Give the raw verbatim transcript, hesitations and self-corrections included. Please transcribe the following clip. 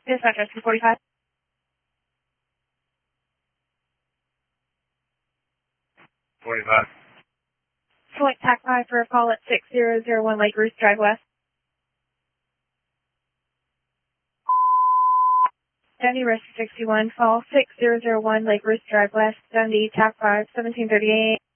Dispatcher, two forty-five. forty-five. Select TAC five for a call at six zero zero one Lake Roost Drive West. Dundee Rescue sixty-one, call six zero zero one Lake Roost Drive West, Dundee, TAC five, seventeen thirty-eight.